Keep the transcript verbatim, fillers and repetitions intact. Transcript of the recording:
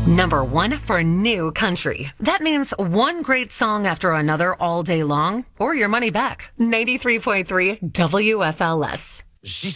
Number one for new country. That means one great song after another all day long, or your money back. ninety-three point three W F L S. She